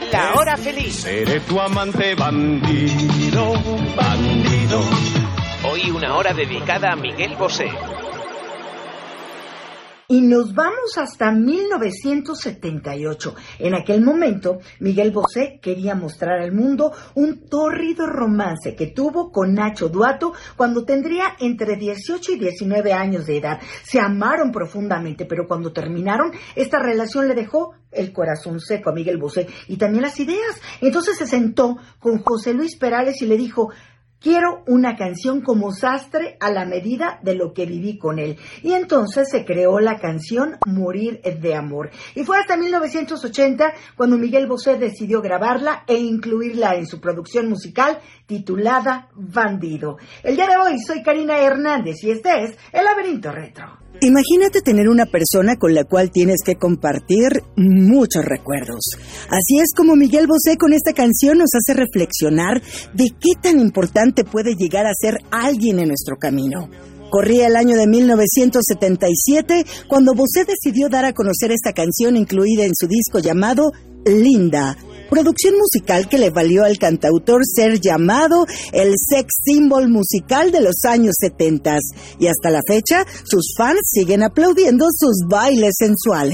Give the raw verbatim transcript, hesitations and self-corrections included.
La Hora Feliz. Seré tu amante bandido, bandido. Hoy una hora dedicada a Miguel Bosé. Y nos vamos hasta mil novecientos setenta y ocho. En aquel momento, Miguel Bosé quería mostrar al mundo un tórrido romance que tuvo con Nacho Duato cuando tendría entre dieciocho y diecinueve años de edad. Se amaron profundamente, pero cuando terminaron, esta relación le dejó el corazón seco a Miguel Bosé y también las ideas. Entonces se sentó con José Luis Perales y le dijo: quiero una canción como sastre a la medida de lo que viví con él. Y entonces se creó la canción Morir de Amor. Y fue hasta mil novecientos ochenta cuando Miguel Bosé decidió grabarla e incluirla en su producción musical titulada Bandido. El día de hoy soy Karina Hernández y este es El Laberinto Retro. Imagínate tener una persona con la cual tienes que compartir muchos recuerdos. Así es como Miguel Bosé con esta canción nos hace reflexionar de qué tan importante puede llegar a ser alguien en nuestro camino. Corría el año de mil novecientos setenta y siete cuando Bosé decidió dar a conocer esta canción incluida en su disco llamado Linda, producción musical que le valió al cantautor ser llamado el sex symbol musical de los años setenta. Y hasta la fecha, sus fans siguen aplaudiendo sus bailes sensuales.